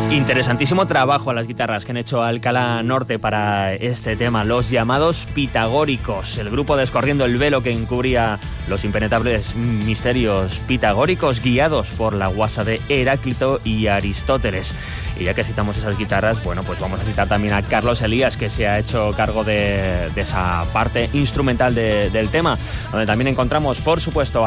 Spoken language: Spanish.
Interesantísimo trabajo a las guitarras que han hecho Alcalá Norte para este tema, los llamados pitagóricos, el grupo descorriendo el velo que encubría los impenetrables misterios pitagóricos, guiados por la guasa de Heráclito y Aristóteles. Y ya que citamos esas guitarras, bueno, pues vamos a citar también a Carlos Elías, que se ha hecho cargo de esa parte instrumental del tema, donde también encontramos, por supuesto,